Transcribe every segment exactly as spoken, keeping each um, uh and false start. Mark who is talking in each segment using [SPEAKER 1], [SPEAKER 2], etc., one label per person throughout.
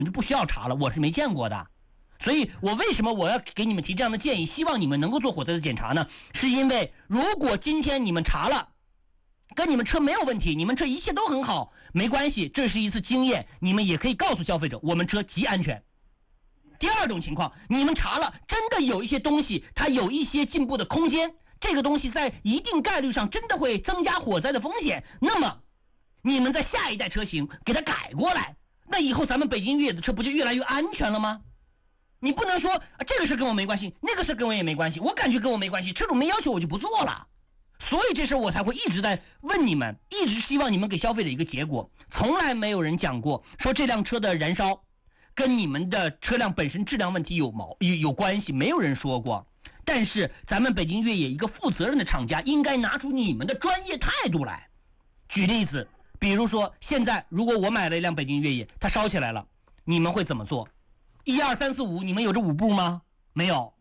[SPEAKER 1] 就不需要查了，我是没见过的。所以我为什么我要给你们提这样的建议，希望你们能够做火灾的检查呢？是因为如果今天你们查了跟你们车没有问题，你们车一切都很好，没关系，这是一次经验，你们也可以告诉消费者我们车极安全。第二种情况，你们查了真的有一些东西它有一些进步的空间，这个东西在一定概率上真的会增加火灾的风险，那么你们在下一代车型给它改过来，那以后咱们北京越野的车不就越来越安全了吗？你不能说、啊、这个事跟我没关系，那个事跟我也没关系，我感觉跟我没关系，车主没要求我就不做了。所以这事我才会一直在问你们，一直希望你们给消费者一个结果。从来没有人讲过说这辆车的燃烧跟你们的车辆本身质量问题有毛有有关系，没有人说过。但是咱们北京越野一个负责任的厂家应该拿出你们的专业态度来。举例子，比如说现在如果我买了一辆北京越野，它烧起来了，你们会怎么做？一二三四五，你们有这五步吗？没有。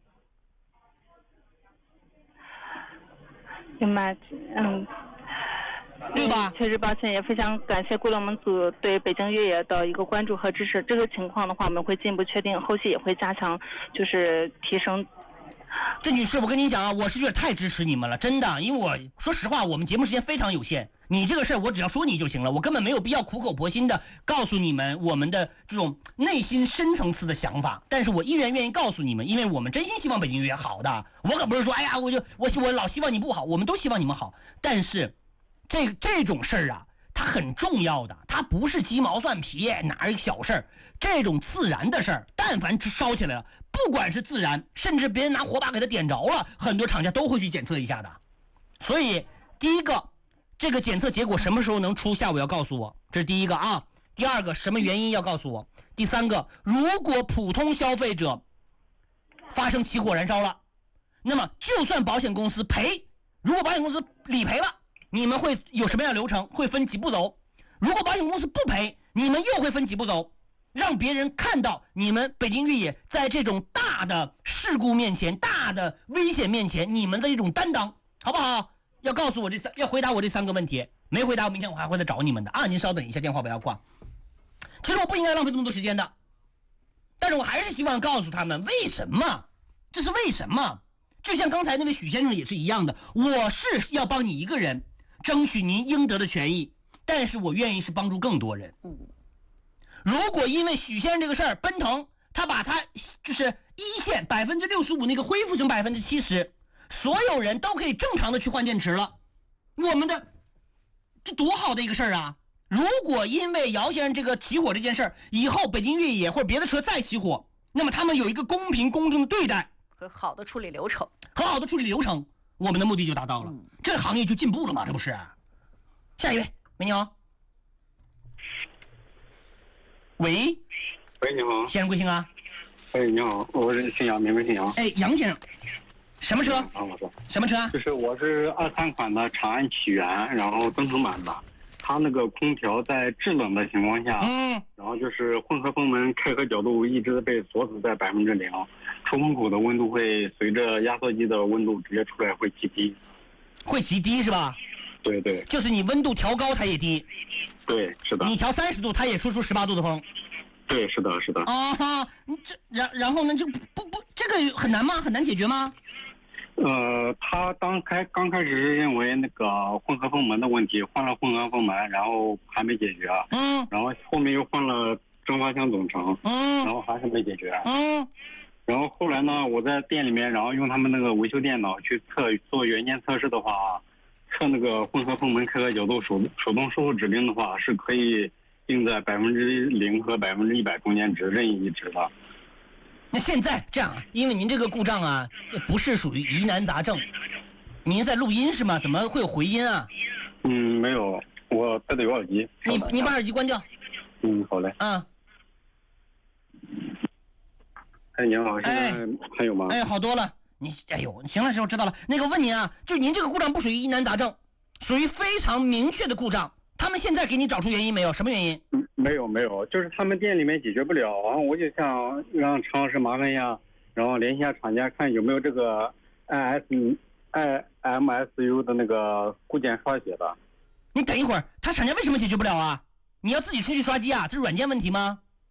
[SPEAKER 2] 明白，嗯，
[SPEAKER 1] 对吧？
[SPEAKER 2] 确实抱歉，也非常感谢贵龙门组对北京越野的一个关注和支持。这个情况的话，我们会进一步确定，后期也会加强，就是提升。
[SPEAKER 1] 这女士，我跟你讲啊，我是有点太支持你们了，真的，因为我说实话，我们节目时间非常有限，你这个事儿我只要说你就行了，我根本没有必要苦口婆心的告诉你们我们的这种内心深层次的想法，但是我依然愿意告诉你们，因为我们真心希望北京越野好的，我可不是说哎呀，我就我我老希望你不好，我们都希望你们好，但是这这种事儿啊，它很重要的，它不是鸡毛蒜皮哪一个小事儿，这种自燃的事儿，但凡烧起来了，不管是自燃，甚至别人拿火把给它点着了，很多厂家都会去检测一下的。所以第一个，这个检测结果什么时候能出，下午要告诉我，这是第一个啊。第二个，什么原因要告诉我。第三个，如果普通消费者发生起火燃烧了，那么就算保险公司赔，如果保险公司理赔了，你们会有什么样的流程？会分几步走？如果保险公司不赔，你们又会分几步走？让别人看到你们北京越野在这种大的事故面前、大的危险面前，你们的一种担当，好不好？要告诉我这三，要回答我这三个问题，没回答，明天我还会来找你们的啊！您稍等一下，电话不要挂。其实我不应该浪费这么多时间的，但是我还是希望告诉他们为什么，这是为什么。就像刚才那位许先生也是一样的，我是要帮你一个人争取您应得的权益，但是我愿意是帮助更多人。如果因为许先生这个事儿，奔腾他把他就是一线百分之六十五那个恢复成百分之七十，所有人都可以正常的去换电池了，我们的这多好的一个事儿啊！如果因为姚先生这个起火这件事儿，以后北京越野或者别的车再起火，那么他们有一个公平公正的对待
[SPEAKER 3] 和好的处理流程，
[SPEAKER 1] 和好的处理流程，我们的目的就达到了，嗯、这行业就进步了嘛，这不是？下一位，美女好。喂，
[SPEAKER 4] 喂，你好，
[SPEAKER 1] 先生贵姓啊？
[SPEAKER 4] 哎，你好，我是姓杨，名字姓杨。
[SPEAKER 1] 哎，杨先生，什么车？
[SPEAKER 4] 啊，我说
[SPEAKER 1] 什么车？
[SPEAKER 4] 就是我是二三款的长安起源，然后增程版的，它那个空调在制冷的情况下，
[SPEAKER 1] 嗯，
[SPEAKER 4] 然后就是混合风门开合角度一直被锁死在百分之零，出风口的温度会随着压缩机的温度直接出来会极低，
[SPEAKER 1] 会极低是吧？
[SPEAKER 4] 对对，
[SPEAKER 1] 就是你温度调高它也低。
[SPEAKER 4] 对，是的。
[SPEAKER 1] 你调三十度，它也出出十八度的风。
[SPEAKER 4] 对，是的，是的。
[SPEAKER 1] 啊哈，你这然然后呢，就不不，这个很难吗？很难解决吗？
[SPEAKER 4] 呃，他刚开刚开始是认为那个混合风门的问题，换了混合风门，然后还没解决。
[SPEAKER 1] 嗯。
[SPEAKER 4] 然后后面又换了蒸发箱总成。
[SPEAKER 1] 嗯。
[SPEAKER 4] 然后还是没解决。
[SPEAKER 1] 嗯。
[SPEAKER 4] 然后后来呢，我在店里面，然后用他们那个维修电脑去测做原件测试的话，测那个混合风门开合角度手手动输入指令的话，是可以定在百分之零和百分之一百中间值任意一值的。
[SPEAKER 1] 那现在这样，因为您这个故障啊，不是属于疑难杂症，您在录音是吗？怎么会有回音啊？
[SPEAKER 4] 嗯，没有，我戴的有耳机。
[SPEAKER 1] 你你把耳机关掉。
[SPEAKER 4] 嗯，好嘞。
[SPEAKER 1] 啊。
[SPEAKER 4] 哎，您好，现在还有吗？
[SPEAKER 1] 哎，好多了。你哎呦，行了，师傅知道了。那个问您啊，就您这个故障不属于疑难杂症，属于非常明确的故障。他们现在给你找出原因没有？什么原因？
[SPEAKER 4] 嗯，没有没有，就是他们店里面解决不了，然后我就想让常老师麻烦一下，然后联系一下厂家看有没有这个 I S I M S U 的那个固件刷写的。
[SPEAKER 1] 你等一会儿，他厂家为什么解决不了啊？你要自己出去刷机啊？这是软件问题吗？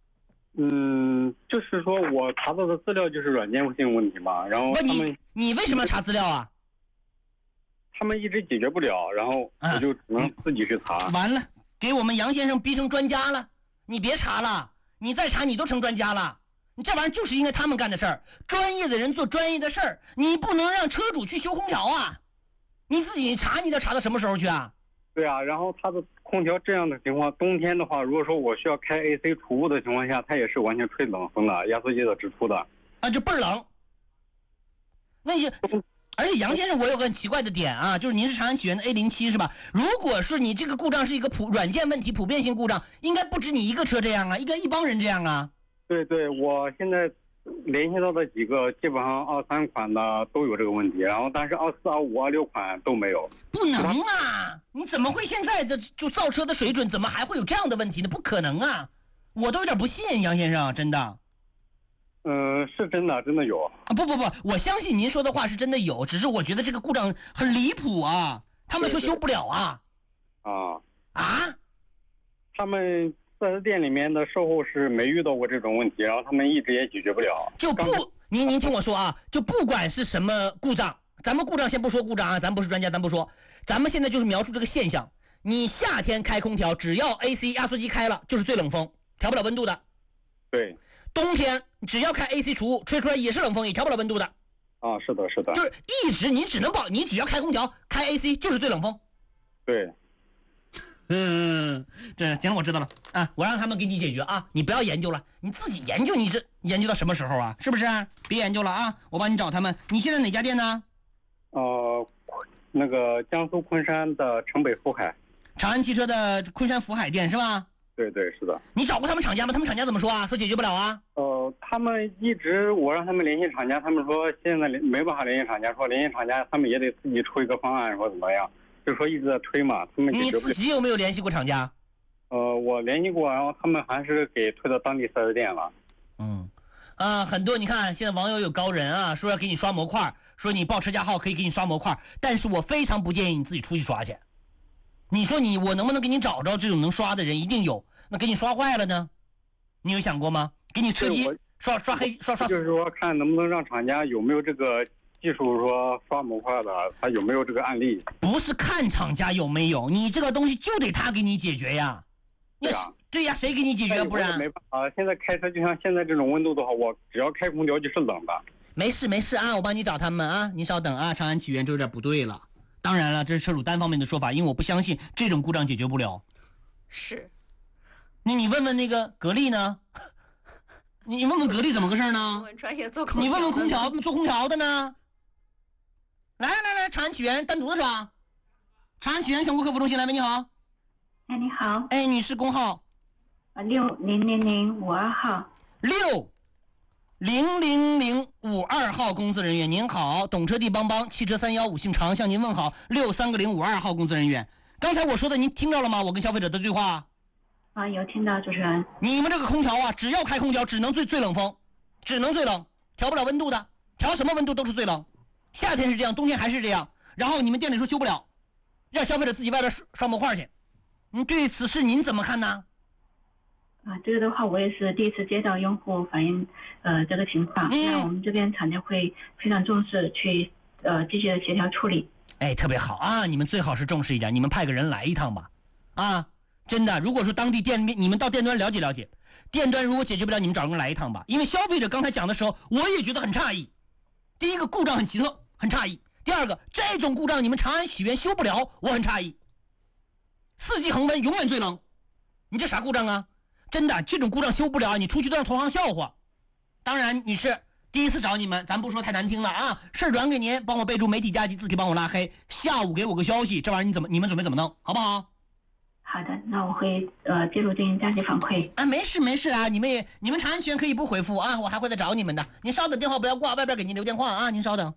[SPEAKER 4] 嗯，就是说我查到的资料就是软件性问题嘛，然后
[SPEAKER 1] 不，
[SPEAKER 4] 他们
[SPEAKER 1] 你你为什么要查资料啊？
[SPEAKER 4] 他们一直解决不了，然后我就只能自己去查。
[SPEAKER 1] 完了，给我们杨先生逼成专家了。你别查了，你再查你都成专家了。你这玩意儿就是应该他们干的事儿，专业的人做专业的事儿，你不能让车主去修空调啊！你自己查，你得查到什么时候去啊？
[SPEAKER 4] 对啊，然后它的空调这样的情况，冬天的话，如果说我需要开 A C 除雾的情况下，它也是完全吹冷风的，压缩机的直出的。
[SPEAKER 1] 啊，就倍儿冷。那也，而且杨先生，我有个很奇怪的点啊，就是您是长安起源的 A 零七是吧？如果是你这个故障是一个普软件问题、普遍性故障，应该不止你一个车这样啊，应该一帮人这样啊。
[SPEAKER 4] 对对，我现在联系到的几个，基本上二三款的都有这个问题，然后但是二四、二五、二六款都没有。
[SPEAKER 1] 不能啊！你怎么会现在的就造车的水准，怎么还会有这样的问题呢？不可能啊！我都有点不信，杨先生，真的。
[SPEAKER 4] 嗯，是真的，真的有。
[SPEAKER 1] 啊，不不不，我相信您说的话是真的有，只是我觉得这个故障很离谱啊！他们说修不了啊。
[SPEAKER 4] 啊
[SPEAKER 1] 啊！
[SPEAKER 4] 他们四 S 店里面的售后是没遇到过这种问题，然后他们一直也解决不了。
[SPEAKER 1] 就不，您您听我说啊，就不管是什么故障，咱们故障先不说故障啊，咱不是专家，咱不说，咱们现在就是描述这个现象。你夏天开空调，只要 A C 压缩机开了，就是最冷风，调不了温度的。
[SPEAKER 4] 对。
[SPEAKER 1] 冬天只要开 A C 除雾，吹出来也是冷风，也调不了温度的。
[SPEAKER 4] 啊，是的，是的。
[SPEAKER 1] 就是一直你只能保，你只要开空调开 A C 就是最冷风。
[SPEAKER 4] 对。
[SPEAKER 1] 嗯，这行，我知道了啊，我让他们给你解决啊，你不要研究了，你自己研究，你这研究到什么时候啊？是不是？别研究了啊，我帮你找他们。你现在哪家店呢？
[SPEAKER 4] 呃，那个江苏昆山的城北福海，
[SPEAKER 1] 长安汽车的昆山福海店是吧？
[SPEAKER 4] 对对，是的。
[SPEAKER 1] 你找过他们厂家吗？他们厂家怎么说啊？说解决不了啊？
[SPEAKER 4] 呃，他们一直我让他们联系厂家，他们说现在没办法联系厂家，说联系厂家他们也得自己出一个方案，说怎么样，就说一直在推嘛，他们解决不了。
[SPEAKER 1] 你自己有没有联系过厂家？
[SPEAKER 4] 呃，我联系过，然后他们还是给推到当地四 S 店了。
[SPEAKER 1] 嗯，啊，很多你看现在网友有高人啊，说要给你刷模块，说你报车架号可以给你刷模块，但是我非常不建议你自己出去刷去。你说你我能不能给你找着这种能刷的人？一定有。那给你刷坏了呢？你有想过吗？给你车机刷刷黑刷刷。
[SPEAKER 4] 就是说看能不能让厂家有没有这个技术，说刷模块的，他有没有这个案例？
[SPEAKER 1] 不是看厂家有没有，你这个东西就得他给你解决呀。
[SPEAKER 4] 对呀，
[SPEAKER 1] 对呀，谁给你解决？不然
[SPEAKER 4] 没办法。现在开车就像现在这种温度的话，我只要开空调就是冷的。
[SPEAKER 1] 没事没事啊，我帮你找他们啊，您稍等啊。长安起源这有点不对了。当然了，这是车主单方面的说法，因为我不相信这种故障解决不了。
[SPEAKER 3] 是。
[SPEAKER 1] 那你问问那个格力呢？你问问格力怎么个事呢？
[SPEAKER 3] 问专业做空调，
[SPEAKER 1] 你问问空调做空调的呢？来来来，长安起源单独的是吧？长安起源全国客服中心，来喂，你好。
[SPEAKER 5] 哎，你好。
[SPEAKER 1] 哎，女士，工号。
[SPEAKER 5] 啊，六零零零五二号。
[SPEAKER 1] 六零零零五二号工作人员，您好，懂车帝帮帮汽车三幺五姓常向您问好。六三个零五二号工作人员，刚才我说的您听到了吗？我跟消费者的对话。
[SPEAKER 5] 啊，有听到，主持人。
[SPEAKER 1] 你们这个空调啊，只要开空调，只能最最冷风，只能最冷，调不了温度的，调什么温度都是最冷。夏天是这样，冬天还是这样。然后你们店里说修不了，让消费者自己外边刷模块去。你对此事您怎么看呢？
[SPEAKER 5] 啊，这个的话，我也是第一次接到用户反映呃这个情况，嗯、那我们这边厂家会非常重视，去呃积极的协调处理。
[SPEAKER 1] 哎，特别好啊！你们最好是重视一点，你们派个人来一趟吧，啊。真的，如果说当地店面，你们到店端了解了解，店端如果解决不了，你们找人来一趟吧。因为消费者刚才讲的时候，我也觉得很诧异。第一个故障很奇特，很诧异；第二个，这种故障你们长安许愿修不了，我很诧异。四季恒温，永远最冷，你这啥故障啊？真的，这种故障修不了，你出去都让同行笑话。当然，女士，第一次找你们，咱不说太难听了啊，事儿转给您，帮我备注媒体加急，字体帮我拉黑，下午给我个消息，这玩意儿你怎么你们准备怎么弄，好不好？
[SPEAKER 5] 好的，那我会呃记录进行加急反馈。
[SPEAKER 1] 啊，没事没事啊，你们也你们长安全可以不回复啊，我还会再找你们的。您稍等，电话不要挂，外边给您留电话啊，您稍等。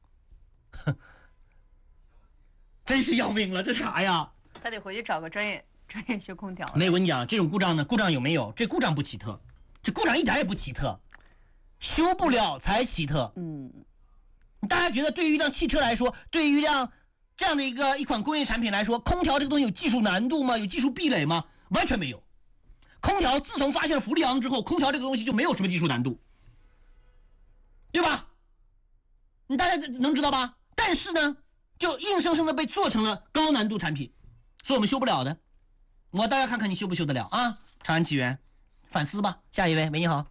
[SPEAKER 1] 真是要命了，这啥呀？
[SPEAKER 3] 他得回去找个专业专业修空调。
[SPEAKER 1] 没有，我跟你讲，这种故障呢，故障有没有？这故障不奇特，这故障一点也不奇特，修不了才奇特。
[SPEAKER 3] 嗯，
[SPEAKER 1] 大家觉得对于一辆汽车来说，对于一辆这样的一个一款工业产品来说，空调这个东西有技术难度吗？有技术壁垒吗？完全没有。 空调自从发现了氟利昂之后，空调这个东西就没有什么技术难度，对吧？你大家能知道吧？但是呢，就硬生生的被做成了高难度产品，所以我们修不了的。我大家看看你修不修得了啊？长安起源，反思吧。下一位，喂，你好。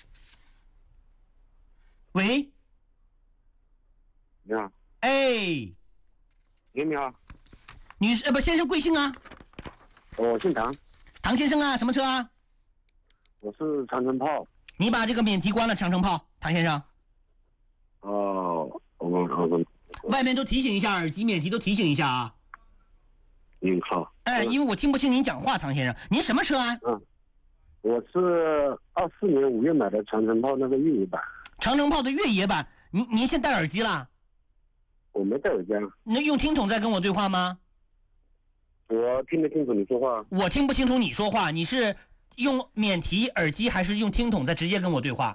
[SPEAKER 1] 喂，
[SPEAKER 6] 你好。
[SPEAKER 1] 哎，
[SPEAKER 6] 喂，你好。
[SPEAKER 1] 女士，呃，不，先生贵姓啊？
[SPEAKER 6] 我姓唐。
[SPEAKER 1] 唐先生啊，什么车啊？
[SPEAKER 6] 我是长城炮。
[SPEAKER 1] 你把这个免提关了，长城炮，唐先生。
[SPEAKER 6] 哦，我我我。
[SPEAKER 1] 外面都提醒一下，耳机免提都提醒一下啊。
[SPEAKER 6] 嗯，好。
[SPEAKER 1] 哎，因为我听不清您讲话，唐先生，您什么车啊？
[SPEAKER 6] 嗯，我是二四年五月买的长城炮那个越野版。
[SPEAKER 1] 长城炮的越野版，您您先戴耳机了？
[SPEAKER 6] 我没戴耳机啊。
[SPEAKER 1] 那用听筒在跟我对话吗？
[SPEAKER 6] 我听得清楚你说话。
[SPEAKER 1] 我听不清楚你说话，你是用免提耳机还是用听筒在直接跟我对话？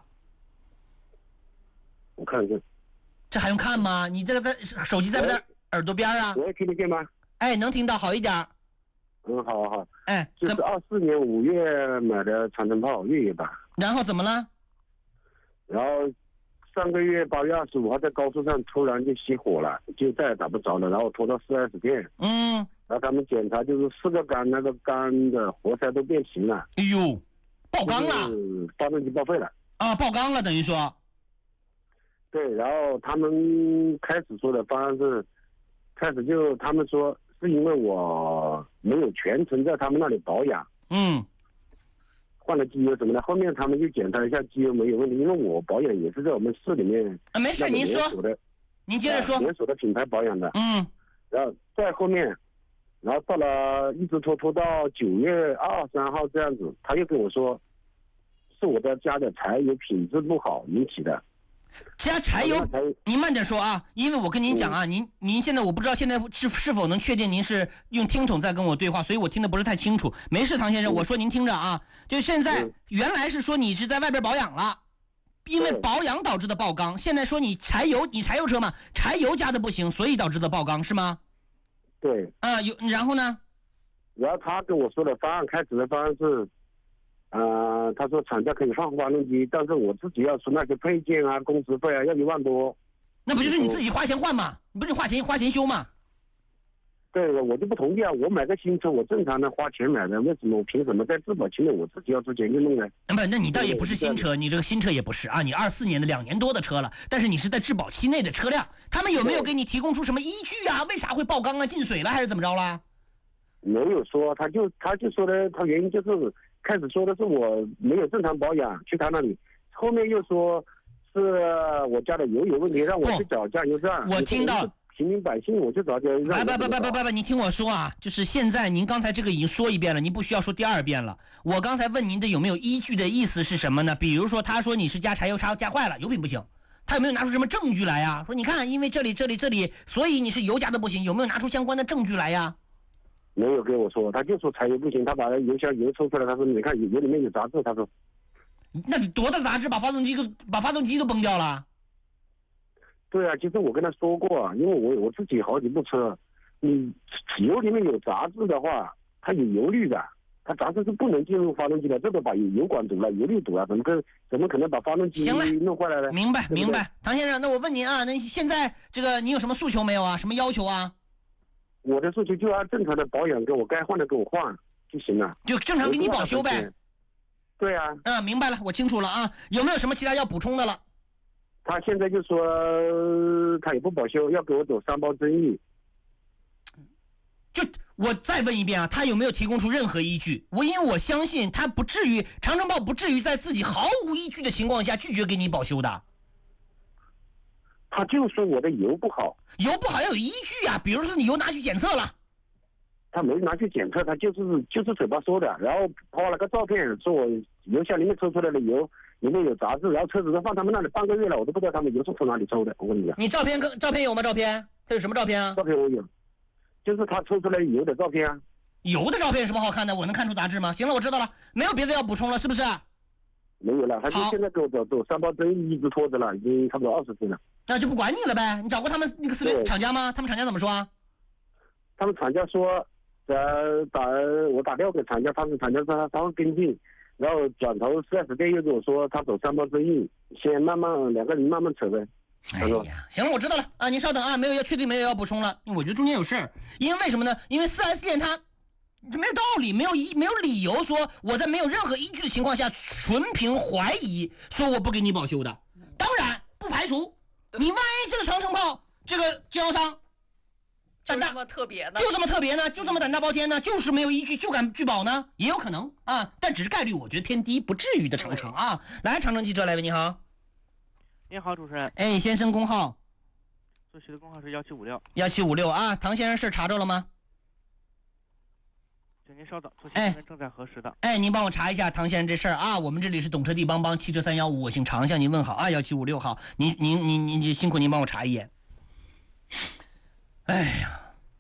[SPEAKER 6] 我看一下。
[SPEAKER 1] 这还用看吗？你这个手机在不在耳朵边啊？
[SPEAKER 6] 我也听得见吗？
[SPEAKER 1] 哎，能听到，好一点。
[SPEAKER 6] 嗯，好好好。
[SPEAKER 1] 哎，
[SPEAKER 6] 这是二四年五月买的长城炮越野版。
[SPEAKER 1] 然后怎么了？
[SPEAKER 6] 然后上个月八月二十五号在高速上突然就熄火了，就再也打不着了，然后拖到四 S 店。
[SPEAKER 1] 嗯。
[SPEAKER 6] 然后他们检查就是四个缸那个缸的活塞都变形了。
[SPEAKER 1] 哎呦，爆缸了！
[SPEAKER 6] 发动机报废了。
[SPEAKER 1] 啊，爆缸了，等于说。
[SPEAKER 6] 对，然后他们开始说的方案是，开始就他们说是因为我没有全程在他们那里保养。
[SPEAKER 1] 嗯。
[SPEAKER 6] 换了机油什么的，后面他们就检查一下机油没有问题，因为我保养也是在我们市里面。
[SPEAKER 1] 啊，没事，您说。您接着说。
[SPEAKER 6] 连锁的品牌保养的。
[SPEAKER 1] 嗯。
[SPEAKER 6] 然后再后面，然后到了一直拖拖到九月二三号这样子，他又跟我说，是我的家的柴油品质不好引起的。
[SPEAKER 1] 加柴油，您慢点说啊，因为我跟您讲啊，您您现在我不知道现在是是否能确定您是用听筒在跟我对话，所以我听得不是太清楚。没事，唐先生，我说您听着啊，就现在原来是说你是在外边保养了，因为保养导致的爆缸，现在说你柴油，你柴油车嘛，柴油加的不行，所以导致的爆缸是吗？
[SPEAKER 6] 对。
[SPEAKER 1] 啊，有，然后呢？
[SPEAKER 6] 然后他跟我说的方案，开始的方案是。呃，他说厂家可以换发动机，但是我自己要出那些配件啊、工时费啊，要一万多。
[SPEAKER 1] 那不就是你自己花钱换吗？你不是花钱花钱修吗？
[SPEAKER 6] 对，我就不同意啊！我买个新车，我正常的花钱买的，为什么我凭什么在质保期内我自己要出钱去弄呢？
[SPEAKER 1] 不，那你倒也不是新车，你这个新车也不是啊，你二四年的两年多的车了，但是你是在质保期内的车辆，他们有没有给你提供出什么依据啊？为啥会爆缸啊？进水了还是怎么着了？
[SPEAKER 6] 没有说，他就他就说的，他原因就是。开始说的是我没有正常保养，去他那里，后面又说是我家的油有问题，让我去找加油站。
[SPEAKER 1] 我听到
[SPEAKER 6] 平民百姓，我去找加油站。
[SPEAKER 1] 不不不不不不，你听我说啊，就是现在您刚才这个已经说一遍了，您不需要说第二遍了。我刚才问您的有没有依据的意思是什么呢？比如说他说你是加柴油差加坏了，油品不行，他有没有拿出什么证据来呀？说你看，因为这里这里这里，所以你是油加的不行，有没有拿出相关的证据来呀？
[SPEAKER 6] 没有跟我说，他就说柴油不行，他把油箱油抽出来，他说你看油里面有杂质，他说。
[SPEAKER 1] 那你多大杂质把发动机都把发动机都崩掉了？
[SPEAKER 6] 对啊，其实我跟他说过，因为我我自己好几部车，你油里面有杂质的话，它有油滤的，它杂质是不能进入发动机的，这个把油油管堵了，油滤堵了，怎么可怎么可能把发动机弄坏了呢？
[SPEAKER 1] 明白明白，唐先生，那我问您啊，那现在这个你有什么诉求没有啊？什么要求啊？
[SPEAKER 6] 我的诉求就按正常的保养，给我该换的给我换就行了，
[SPEAKER 1] 就正常给你保修呗。
[SPEAKER 6] 对啊。
[SPEAKER 1] 嗯，明白了，我清楚了啊。有没有什么其他要补充的了？
[SPEAKER 6] 他现在就说他也不保修，要给我走三包争议。
[SPEAKER 1] 就我再问一遍啊，他有没有提供出任何依据？我因为我相信他不至于，长城炮不至于在自己毫无依据的情况下拒绝给你保修的。
[SPEAKER 6] 他就说我的油不好，
[SPEAKER 1] 油不好要有依据啊，比如说你油拿去检测了，
[SPEAKER 6] 他没拿去检测，他就是就是嘴巴说的，然后拍了个照片，说我油箱里面抽出来的油里面有杂质，然后车子都放他们那里半个月了，我都不知道他们油是从哪里抽的。我跟你讲，
[SPEAKER 1] 你照片跟照片有吗？照片他有什么照片啊？
[SPEAKER 6] 照片我有，就是他抽出来油的照片啊。
[SPEAKER 1] 油的照片有什么好看的？我能看出杂质吗？行了，我知道了，没有别的要补充了，是不是？
[SPEAKER 6] 没有了，他就现在给我走走三包针，一直拖着了，已经差不多二十天了。
[SPEAKER 1] 那就不管你了呗。你找过他们那个四个厂家吗？他们厂家怎么说啊？
[SPEAKER 6] 他们厂家说， 在打我打电话给厂家，当时厂家说他他会跟进，然后转头四 S 店又跟我说他走三包生意，先慢慢两个人慢慢扯呗。
[SPEAKER 1] 哎呀，行了，我知道了啊，您稍等啊，没有要确定没有要补充了，因为我觉得中间有事儿，因为为什么呢？因为 四 S 店它没有道理，没有一没有理由说我在没有任何依据的情况下纯凭怀疑说我不给你保修的。当然不排除你万一这个长城炮这个经销商
[SPEAKER 3] 就这么特别呢？
[SPEAKER 1] 就这么特别呢？就这么胆大包天呢？就是没有依据就敢拒保呢？也有可能啊，但只是概率我觉得偏低，不至于的长城啊。来，长城汽车来喂，你好。
[SPEAKER 7] 你好，主持人。
[SPEAKER 1] 哎，先生工号。
[SPEAKER 7] 坐席的工号是幺七五六。
[SPEAKER 1] 幺七五六啊，唐先生事查着了吗？
[SPEAKER 7] 请您稍等，坐席这边正在核实的。
[SPEAKER 1] 哎，您帮我查一下唐先生这事儿啊。我们这里是懂车帝帮帮汽车三幺五，我姓常，向您问好啊。幺七五六号，您您您您辛苦您帮我查一眼。哎呀。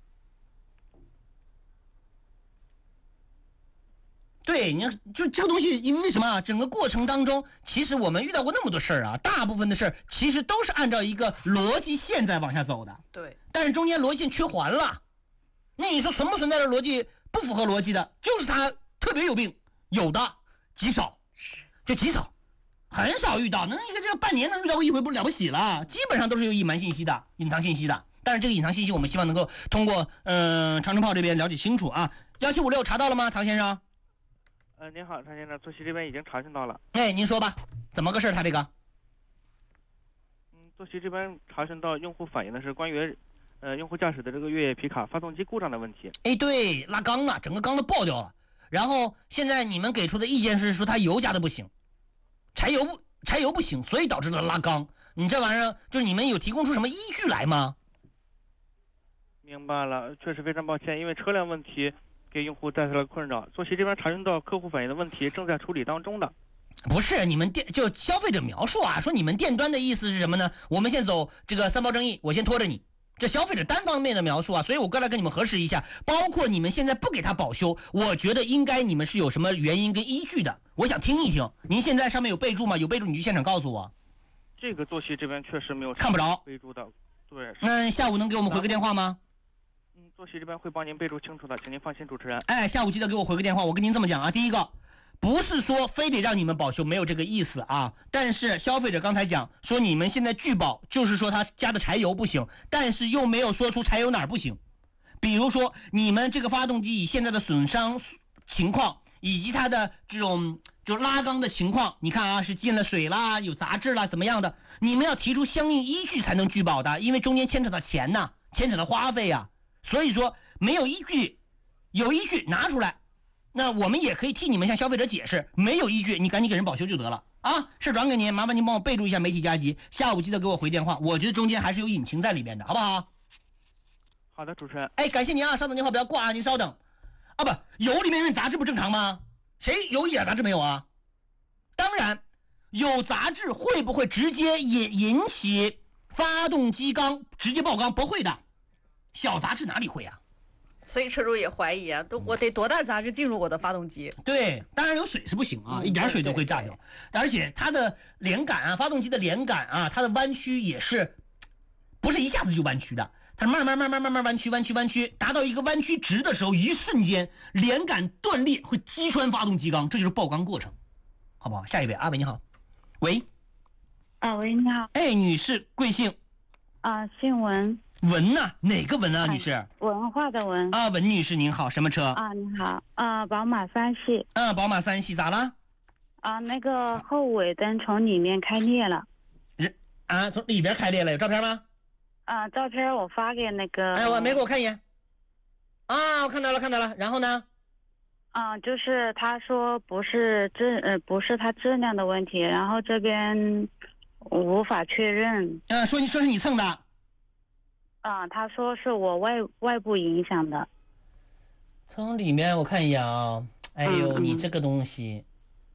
[SPEAKER 1] 对，你就这个东西，因为为什么啊？整个过程当中，其实我们遇到过那么多事儿啊，大部分的事儿其实都是按照一个逻辑线在往下走的。
[SPEAKER 3] 对。
[SPEAKER 1] 但是中间逻辑线缺环了，那你说存不存在的逻辑不符合逻辑的，就是他特别有病，有的极少，就极少，很少遇到。能一个这个半年能遇到过一回不了不起了，基本上都是有隐瞒信息的、隐藏信息的。但是这个隐藏信息，我们希望能够通过嗯、呃、长城炮这边了解清楚啊。幺七五六查到了吗，唐先生？
[SPEAKER 7] 呃，您好，常先生，坐席这边已经查询到了。
[SPEAKER 1] 哎，您说吧，怎么个事儿？他这个？
[SPEAKER 7] 嗯，坐席这边查询到用户反映的是关于，呃，用户驾驶的这个越野皮卡发动机故障的问题。
[SPEAKER 1] 哎，对，拉缸了，整个缸都爆掉了。然后现在你们给出的意见是说它油加的不行，柴油不柴油不行，所以导致了拉缸。你这玩意儿就是你们有提供出什么依据来吗？
[SPEAKER 7] 明白了，确实非常抱歉，因为车辆问题给用户带来了困扰。坐席这边查询到客户反映的问题，正在处理当中的。
[SPEAKER 1] 不是你们店就消费者描述啊，说你们店端的意思是什么呢？我们先走这个三包争议，我先拖着你，这消费者单方面的描述啊，所以我过来跟你们核实一下，包括你们现在不给他保修，我觉得应该你们是有什么原因跟依据的，我想听一听。您现在上面有备注吗？有备注你去现场告诉我。
[SPEAKER 7] 这个坐席这边确实没有
[SPEAKER 1] 看不着
[SPEAKER 7] 备注的，对。
[SPEAKER 1] 那下午能给我们回个电话吗？
[SPEAKER 7] 嗯，坐席这边会帮您备注清楚的，请您放心，主持人。
[SPEAKER 1] 哎，下午记得给我回个电话。我跟您这么讲啊，第一个，不是说非得让你们保修，没有这个意思啊。但是消费者刚才讲说你们现在拒保，就是说他加的柴油不行，但是又没有说出柴油哪儿不行。比如说你们这个发动机以现在的损伤情况，以及它的这种就拉缸的情况，你看啊，是进了水啦，有杂质啦，怎么样的？你们要提出相应依据才能拒保的，因为中间牵扯到钱呐，牵扯到花费呀、啊。所以说没有依据，有依据拿出来，那我们也可以替你们向消费者解释。没有依据，你赶紧给人保修就得了啊！事转给您，麻烦您帮我备注一下媒体加急，下午记得给我回电话。我觉得中间还是有隐情在里面的，好不好？
[SPEAKER 7] 好的，主持人。
[SPEAKER 1] 哎，感谢您啊，稍等电话不要挂啊，您稍等。啊不，油里面有杂质不正常吗？谁有一点杂质没有啊？当然，有杂质会不会直接引引起发动机缸直接爆缸？不会的。小杂质哪里会啊？
[SPEAKER 3] 所以车主也怀疑啊，都我得多大杂质进入我的发动机？
[SPEAKER 1] 对，当然有水是不行啊，一点水都会炸掉。而且它的连杆啊，发动机的连杆啊，它的弯曲也是不是一下子就弯曲的，它慢慢慢慢慢慢弯曲弯曲弯曲，达到一个弯曲值的时候，一瞬间连杆断裂，会击穿发动机缸，这就是爆缸过程，好不好？下一位，阿伟你好，喂，
[SPEAKER 8] 啊喂，你好，
[SPEAKER 1] 哎，女士，贵姓？
[SPEAKER 8] 啊，姓文。
[SPEAKER 1] 文呐、啊，哪个文啊，女士？
[SPEAKER 8] 文化的文。
[SPEAKER 1] 啊，文女士您好，什么车？
[SPEAKER 8] 啊，你好，啊，宝马三系。
[SPEAKER 1] 啊，宝马三系咋了？
[SPEAKER 8] 啊，那个后尾灯从里面开裂了。
[SPEAKER 1] 人啊，从里边开裂了，有照片吗？
[SPEAKER 8] 啊，照片我发给那个。
[SPEAKER 1] 哎，我没给我看一眼。啊，我看到了，看到了。然后呢？
[SPEAKER 8] 啊，就是他说不是质呃不是他质量的问题，然后这边无法确认。
[SPEAKER 1] 嗯、啊，说你说是你蹭的。
[SPEAKER 8] 啊，他说是我外外部影响的。
[SPEAKER 1] 从里面我看一眼啊，哎呦，
[SPEAKER 8] 嗯、
[SPEAKER 1] 你这个东西，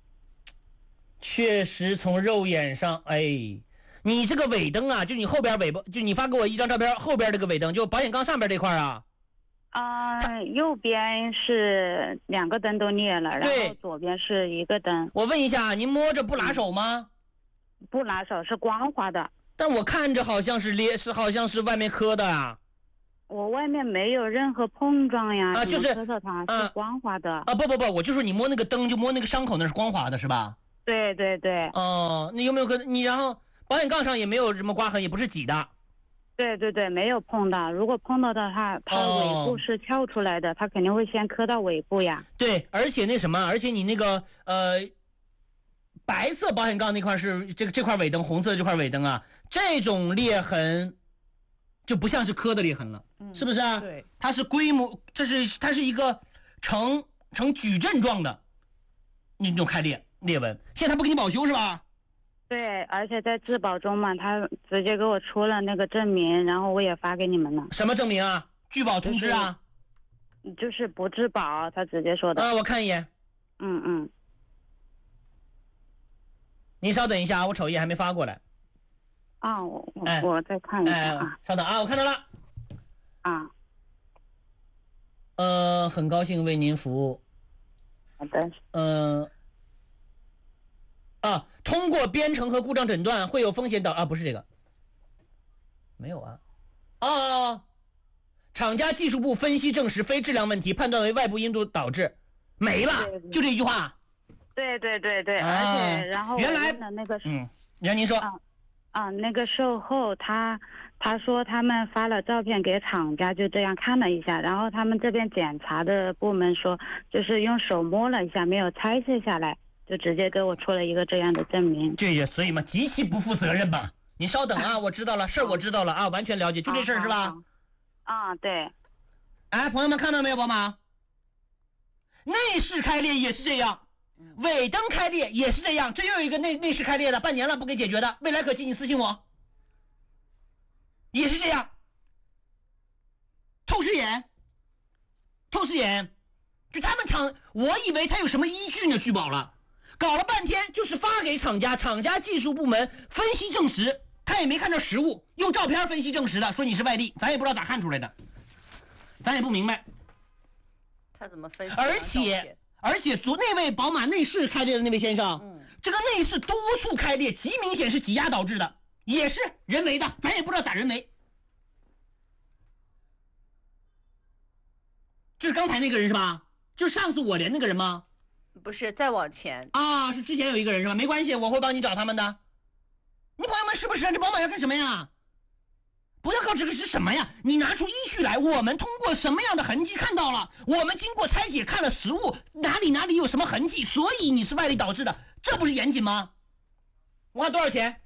[SPEAKER 1] 确实从肉眼上，哎，你这个尾灯啊，就你后边尾巴，就你发给我一张照片，后边这个尾灯，就保险杠上边这块啊。
[SPEAKER 8] 啊，右边是两个灯都裂了，然后左边是一个灯。
[SPEAKER 1] 我问一下，您摸着不拉手吗？
[SPEAKER 8] 嗯、不拉手，是光滑的。
[SPEAKER 1] 但我看着好像是裂，是好像是外面磕的啊。
[SPEAKER 8] 我外面没有任何碰撞呀，
[SPEAKER 1] 啊就是
[SPEAKER 8] 车侧它是光滑的。
[SPEAKER 1] 啊不不不，我就说你摸那个灯，就摸那个伤口那是光滑的是吧？
[SPEAKER 8] 对对对。
[SPEAKER 1] 哦，那有没有可能你然后保险杠上也没有什么刮痕，也不是挤的？
[SPEAKER 8] 对对对，没有碰到。如果碰到的话，它尾部是翘出来的，它肯定会先磕到尾部呀。
[SPEAKER 1] 对，而且那什么，而且你那个呃，白色保险杠那块是这个这块尾灯，红色这块尾灯啊，这种裂痕就不像是磕的裂痕了，
[SPEAKER 3] 嗯、
[SPEAKER 1] 是不是啊？
[SPEAKER 3] 对，
[SPEAKER 1] 它是规模，这是它是一个呈呈矩阵状的那种开裂裂纹。现在他不给你保修是吧？
[SPEAKER 8] 对，而且在质保中嘛，他直接给我出了那个证明，然后我也发给你们了。
[SPEAKER 1] 什么证明啊？拒保通知啊？
[SPEAKER 8] 就是、就是不质保，他直接说的。
[SPEAKER 1] 啊，我看一眼。
[SPEAKER 8] 嗯嗯。
[SPEAKER 1] 您稍等一下，我瞅一眼还没发过来。
[SPEAKER 8] 啊，我我、
[SPEAKER 1] 哎、
[SPEAKER 8] 我再看一下啊、
[SPEAKER 1] 哎。稍等啊，我看到了。
[SPEAKER 8] 啊。
[SPEAKER 1] 呃，很高兴为您服务。
[SPEAKER 8] 好的。
[SPEAKER 1] 嗯、呃。啊，通过编程和故障诊断会有风险导啊，不是这个，没有啊，啊，厂家技术部分析证实非质量问题，判断为外部因素导致，没了，
[SPEAKER 8] 对对
[SPEAKER 1] 就这一句话。
[SPEAKER 8] 对对对对，
[SPEAKER 1] 啊、
[SPEAKER 8] 而且然后
[SPEAKER 1] 原来
[SPEAKER 8] 的那个
[SPEAKER 1] 嗯，让您说
[SPEAKER 8] 啊啊，那个售后他他说他们发了照片给厂家，就这样看了一下，然后他们这边检查的部门说，就是用手摸了一下，没有拆卸下来。就直接给我出了一个这样的证明，
[SPEAKER 1] 这也所以嘛，极其不负责任吧？您稍等啊，我知道了，事儿我知道了啊，完全了解，就这事儿是吧？
[SPEAKER 8] 啊，对。
[SPEAKER 1] 哎，朋友们看到没有，宝马？内饰开裂也是这样，尾灯开裂也是这样，这又有一个内内饰开裂的，半年了不给解决的，未来可期，你私信我。也是这样，透视眼，透视眼，就他们厂，我以为他有什么依据呢？拒保了。搞了半天就是发给厂家，厂家技术部门分析证实，他也没看着实物，用照片分析证实的，说你是外力，咱也不知道咋看出来的，咱也不明白。
[SPEAKER 3] 他怎么分析？
[SPEAKER 1] 而且而且昨那位宝马内饰开裂的那位先生，嗯，这个内饰多处开裂，极明显是挤压导致的，也是人为的，咱也不知道咋人为。就是刚才那个人是吧？就是上次我连那个人吗？
[SPEAKER 3] 不是，再往前
[SPEAKER 1] 啊，是之前有一个人是吧？没关系，我会帮你找他们的。你朋友们是不是啊？这宝马要干什么呀？不要搞这个是什么呀？你拿出依据来，我们通过什么样的痕迹看到了？我们经过拆解看了实物，哪里哪里有什么痕迹，所以你是外力导致的，这不是严谨吗？我看多少钱？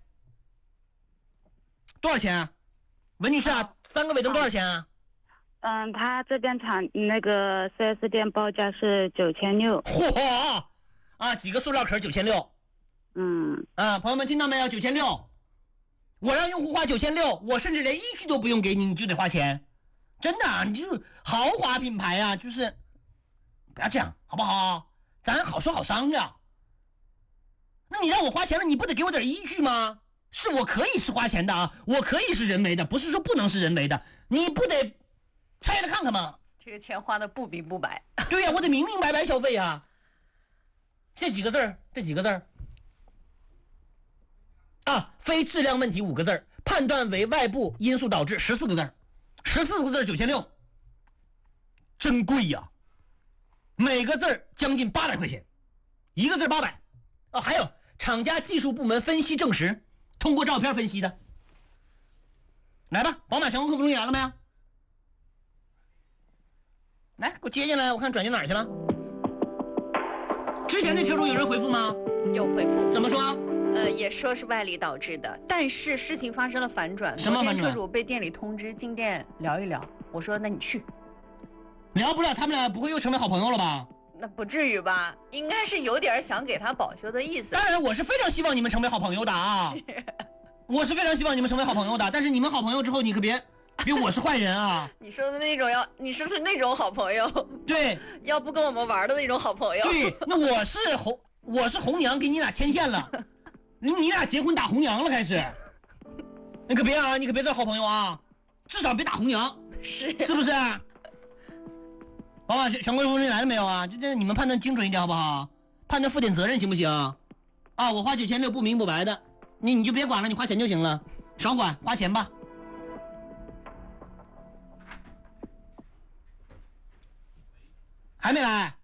[SPEAKER 1] 多少钱啊？文女士啊，三个尾灯多少钱啊？
[SPEAKER 8] 嗯，他这边厂那个 四 S 店报价是九千六。
[SPEAKER 1] 嚯！啊，几个塑料壳九千六。
[SPEAKER 8] 嗯。
[SPEAKER 1] 啊，朋友们听到没有？九千六。我让用户花九千六，我甚至连依据都不用给你，你就得花钱。真的、啊，你就豪华品牌啊，就是不要这样，好不好？咱好说好商量。那你让我花钱了，你不得给我点依据吗？是我可以是花钱的啊，我可以是人为的，不是说不能是人为的，你不得拆了看看吗？
[SPEAKER 3] 这个钱花的不明不白。
[SPEAKER 1] 对呀、啊，我得明明白白消费啊。这几个字儿，这几个字儿啊，非质量问题五个字儿，判断为外部因素导致十四个字儿，十四个字九千六，真贵呀、啊！每个字儿将近八百块钱，一个字八百啊。还有厂家技术部门分析证实，通过照片分析的。来吧，宝马全国客服中心来了没有？来，给我接进来，我看转进哪儿去了。之前那车主有人回复吗？
[SPEAKER 3] 有回复。
[SPEAKER 1] 怎么说？
[SPEAKER 3] 呃，也说是外力导致的，但是事情发生了反转。
[SPEAKER 1] 什么反转？
[SPEAKER 3] 车主被店里通知进店聊一聊，我说那你去。
[SPEAKER 1] 聊不了，他们俩不会又成为好朋友了吧？
[SPEAKER 3] 那不至于吧？应该是有点想给他保修的意思。
[SPEAKER 1] 当然，我是非常希望你们成为好朋友的啊！是我是非常希望你们成为好朋友的，但是你们好朋友之后，你可别别我是坏人啊！
[SPEAKER 3] 你说的那种要，你说的是那种好朋友？
[SPEAKER 1] 对，
[SPEAKER 3] 要不跟我们玩的那种好朋友。
[SPEAKER 1] 对，那我是红，我是红娘，给你俩牵线了，你你俩结婚打红娘了，开始。你可别啊，你可别做好朋友啊，至少别打红娘，
[SPEAKER 3] 是
[SPEAKER 1] 是不是？宝马全国服务中心来了没有啊？就这你们判断精准一点好不好？判断负点责任行不行？啊，我花九千六不明不白的，你你就别管了，你花钱就行了，少管花钱吧。 还没来。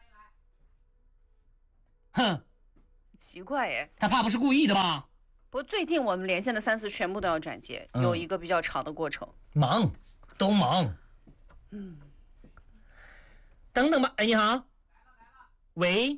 [SPEAKER 1] 哼，
[SPEAKER 3] 奇怪耶，
[SPEAKER 1] 他怕不是故意的吧？
[SPEAKER 3] 不过最近我们连线的三次全部都要转接，
[SPEAKER 1] 嗯、
[SPEAKER 3] 有一个比较长的过程。
[SPEAKER 1] 忙，都忙。
[SPEAKER 3] 嗯，
[SPEAKER 1] 等等吧。哎，你好。喂。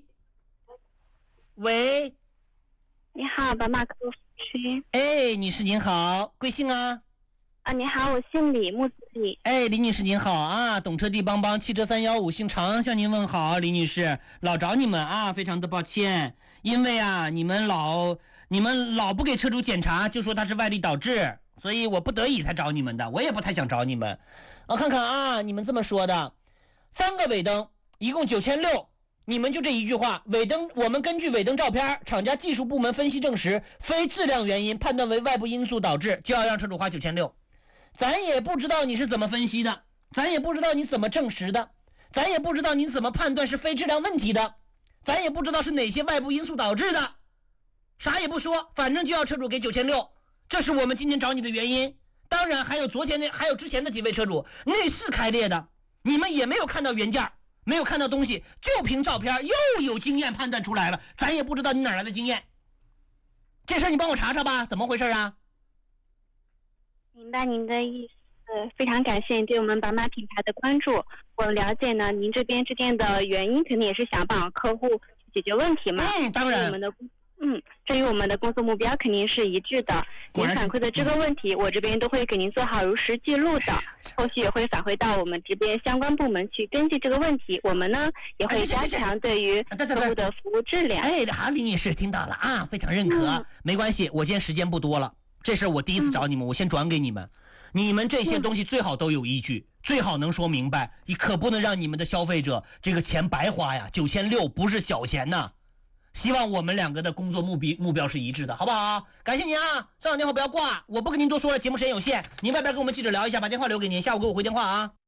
[SPEAKER 1] 喂。
[SPEAKER 9] 你好，宝马客服区。
[SPEAKER 1] 哎，女士您好，贵姓啊？
[SPEAKER 9] 啊，你好，我姓李，木子李。
[SPEAKER 1] 哎，李女士您好啊，懂车帝帮帮汽车三幺五姓常向您问好，李女士老找你们啊，非常的抱歉，因为啊你们老你们老不给车主检查，就说他是外力导致，所以我不得已才找你们的，我也不太想找你们。我看看啊，你们这么说的，三个尾灯一共九千六。你们就这一句话，尾灯我们根据尾灯照片，厂家技术部门分析证实，非质量原因判断为外部因素导致，就要让车主花九千六。咱也不知道你是怎么分析的，咱也不知道你怎么证实的，咱也不知道你怎么判断是非质量问题的，咱也不知道是哪些外部因素导致的，啥也不说，反正就要车主给九千六，这是我们今天找你的原因。当然还有昨天那还有之前的几位车主内饰开裂的，你们也没有看到原件，没有看到东西，就凭照片又有经验判断出来了，咱也不知道你哪来的经验。这事你帮我查查吧，怎么回事啊？
[SPEAKER 9] 明白您的意思，非常感谢您对我们宝马品牌的关注。我了解呢，您这边致电的原因肯定也是想帮客户解决问题嘛。
[SPEAKER 1] 嗯，当然。
[SPEAKER 9] 我们的嗯，至于我们的工作目标肯定是一致的。您反馈的这个问题，我这边都会给您做好如实记录的，后续也会返回到我们这边相关部门去根据这个问题，我们呢也会加强对于客户的服务质量。
[SPEAKER 1] 哎，好，李女士听到了啊，非常认可。嗯、没关系，我今天时间不多了，这事我第一次找你们，嗯、我先转给你们。你们这些东西最好都有依据，嗯、最好能说明白，你可不能让你们的消费者这个钱白花呀，九千六不是小钱呐。希望我们两个的工作目标目标是一致的，好不好？感谢您啊，上场电话不要挂，我不跟您多说了，节目时间有限，您外边跟我们记者聊一下，把电话留给您，下午给我回电话啊。